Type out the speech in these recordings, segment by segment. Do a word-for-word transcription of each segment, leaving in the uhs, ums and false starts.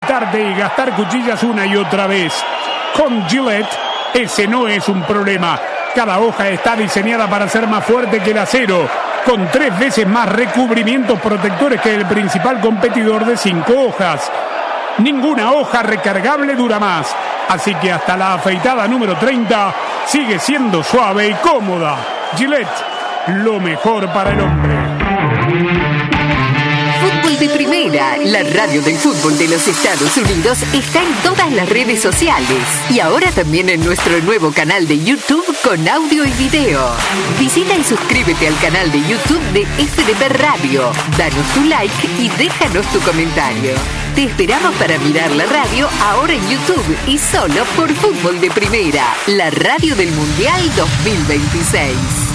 afeitarte y gastar cuchillas una y otra vez. Con Gillette, ese no es un problema. Cada hoja está diseñada para ser más fuerte que el acero, con tres veces más recubrimientos protectores que el principal competidor de cinco hojas. Ninguna hoja recargable dura más, así que hasta la afeitada número treinta sigue siendo suave y cómoda. Gillette, lo mejor para el hombre. Fútbol de Primera, la radio del fútbol de los Estados Unidos, está en todas las redes sociales y ahora también en nuestro nuevo canal de YouTube con audio y video. Visita y suscríbete al canal de YouTube de F D P Radio, danos tu like y déjanos tu comentario. Te esperamos para mirar la radio ahora en YouTube y solo por Fútbol de Primera, la radio del Mundial dos mil veintiséis.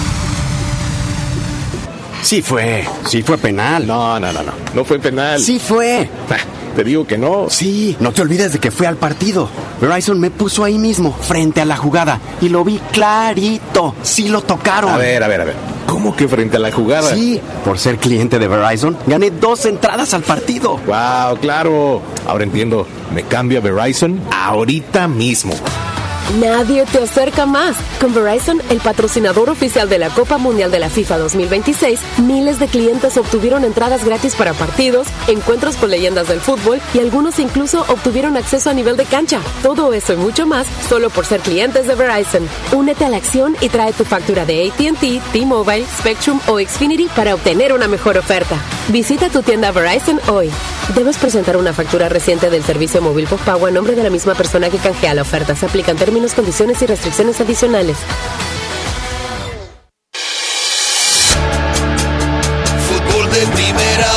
Sí fue, sí fue penal. No, no, no, no, no fue penal. Sí fue. Te digo que no. Sí, no te olvides de que fue al partido. Verizon me puso ahí mismo, frente a la jugada, y lo vi clarito. Sí lo tocaron. A ver, a ver, a ver. ¿Cómo que frente a la jugada? Sí, por ser cliente de Verizon, gané dos entradas al partido. Wow, claro. Ahora entiendo. Me cambio a Verizon ahorita mismo. Nadie te acerca más. Con Verizon, el patrocinador oficial de la Copa Mundial de la FIFA dos mil veintiséis, miles de clientes obtuvieron entradas gratis para partidos, encuentros con leyendas del fútbol y algunos incluso obtuvieron acceso a nivel de cancha. Todo eso y mucho más solo por ser clientes de Verizon. Únete a la acción y trae tu factura de A T and T, T-Mobile, Spectrum o Xfinity para obtener una mejor oferta. Visita tu tienda Verizon hoy. Debes presentar una factura reciente del servicio móvil postpago a nombre de la misma persona que canjea la oferta. Se aplican términos, condiciones y restricciones adicionales. Fútbol de Primera.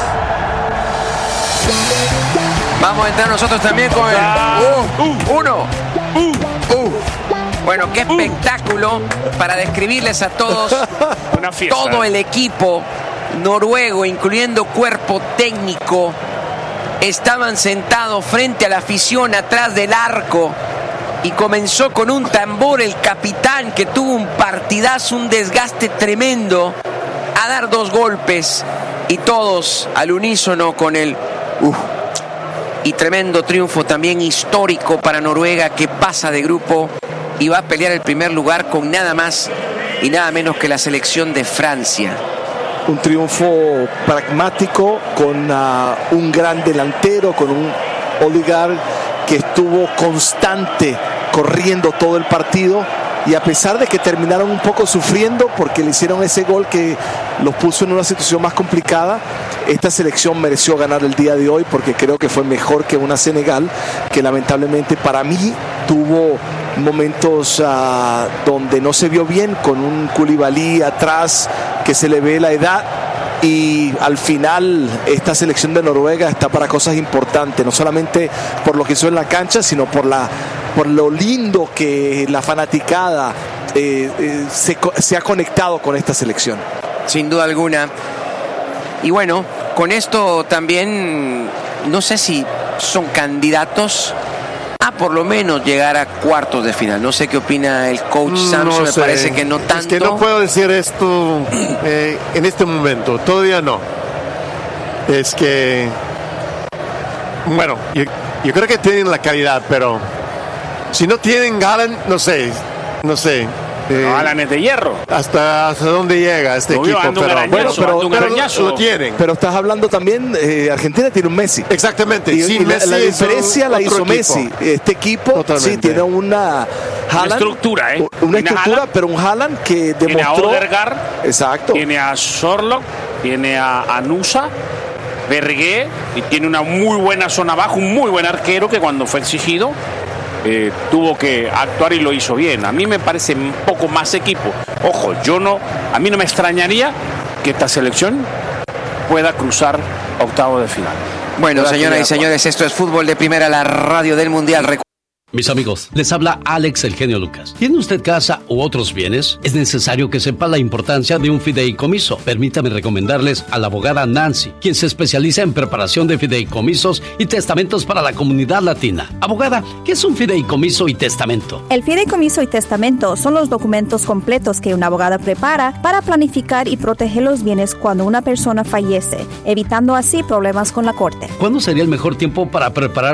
Vamos a entrar nosotros también con el uh, uh, uno. Uh, uh. Bueno, qué espectáculo para describirles a todos. Una fiesta. Todo el equipo noruego, incluyendo cuerpo técnico, estaban sentados frente a la afición atrás del arco. Y comenzó con un tambor el capitán, que tuvo un partidazo, un desgaste tremendo, a dar dos golpes y todos al unísono con el uh, y tremendo triunfo también histórico para Noruega, que pasa de grupo y va a pelear el primer lugar con nada más y nada menos que la selección de Francia. Un triunfo pragmático con uh, un gran delantero, con un Odegaard que estuvo constante corriendo todo el partido, y a pesar de que terminaron un poco sufriendo porque le hicieron ese gol que los puso en una situación más complicada, esta selección mereció ganar el día de hoy, porque creo que fue mejor que una Senegal que lamentablemente para mí tuvo momentos uh, donde no se vio bien, con un Koulibaly atrás que se le ve la edad. Y al final esta selección de Noruega está para cosas importantes, no solamente por lo que hizo en la cancha, sino por la por lo lindo que la fanaticada eh, eh, se, se ha conectado con esta selección. Sin duda alguna. Y bueno, con esto también no sé si son candidatos a por lo menos llegar a cuartos de final. No sé qué opina el coach no Samson, me sé. parece que no tanto. Es que no puedo decir esto eh, en este momento, todavía no. Es que, bueno, yo, yo creo que tienen la calidad, pero si no tienen Haaland, no sé, no sé. Eh, no, Haaland es de hierro. Hasta, hasta dónde llega este equipo, pero, arañazo, bueno, pero, un pero lo, lo tienen. Pero estás hablando también, eh, Argentina tiene un Messi. Exactamente. Y, Sin y Messi la, la diferencia la hizo equipo. Messi. Este equipo Totalmente. sí tiene una Haaland, una estructura, ¿eh? Una tiene estructura, Haaland, pero un Haaland que demostró. Tiene a Odegaard, exacto. Tiene a Sorloth, tiene a Anusa, Bergué, y tiene una muy buena zona abajo, un muy buen arquero que cuando fue exigido Eh, tuvo que actuar y lo hizo bien. A mí me parece un poco más equipo. Ojo, yo no, a mí no me extrañaría que esta selección pueda cruzar octavo de final. Bueno, señoras y señores, esto es Fútbol de Primera, la radio del Mundial. Mis amigos, les habla Alex El Genio Lucas. ¿Tiene usted casa u otros bienes? Es necesario que sepa la importancia de un fideicomiso. Permítame recomendarles a la abogada Nancy, quien se especializa en preparación de fideicomisos y testamentos para la comunidad latina. Abogada, ¿qué es un fideicomiso y testamento? El fideicomiso y testamento son los documentos completos que una abogada prepara para planificar y proteger los bienes cuando una persona fallece, evitando así problemas con la corte. ¿Cuándo sería el mejor tiempo para preparar